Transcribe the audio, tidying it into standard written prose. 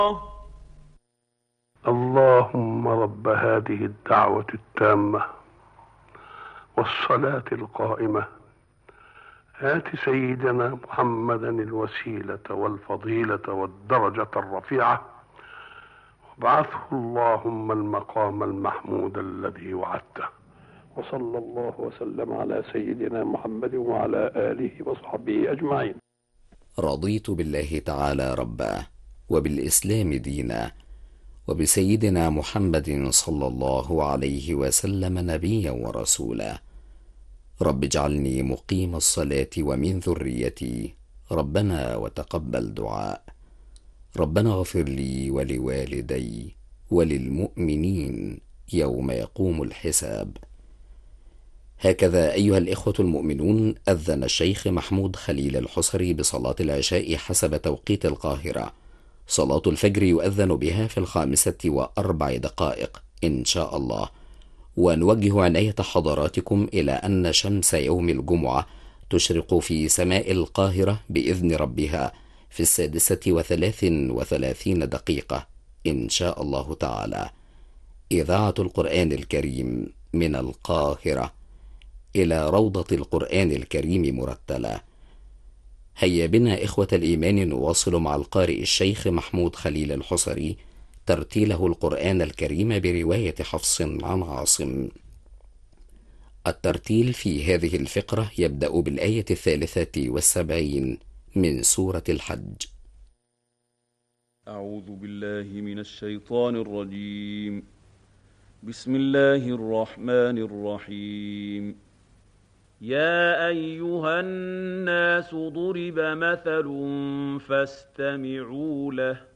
اللهم رب هذه الدعوة التامة والصلاة القائمة آت سيدنا محمدا الوسيلة والفضيلة والدرجة الرفيعة وابعثه اللهم المقام المحمود الذي وعدته. وصلى الله وسلم على سيدنا محمد وعلى آله وصحبه أجمعين. رضيت بالله تعالى ربا، وبالإسلام دينا، وبسيدنا محمد صلى الله عليه وسلم نبيا ورسولا. رب اجعلني مقيم الصلاة ومن ذريتي، ربنا وتقبل دعاء. ربنا اغفر لي ولوالدي وللمؤمنين يوم يقوم الحساب. هكذا أيها الإخوة المؤمنون، أذن الشيخ محمود خليل الحصري بصلاة العشاء حسب توقيت القاهرة. صلاة الفجر يؤذن بها في 5:04 إن شاء الله. ونوجه عناية حضراتكم إلى أن شمس يوم الجمعة تشرق في سماء القاهرة بإذن ربها في 6:33 إن شاء الله تعالى. إذاعة القرآن الكريم من القاهرة إلى روضة القرآن الكريم مرتلة. هيا بنا إخوة الإيمان نواصل مع القارئ الشيخ محمود خليل الحصري ترتيله القرآن الكريم برواية حفص عن عاصم. الترتيل في هذه الفقرة يبدأ بالآية 73 من سورة الحج. أعوذ بالله من الشيطان الرجيم. بسم الله الرحمن الرحيم. يا أيها الناس ضرب مثل فاستمعوا له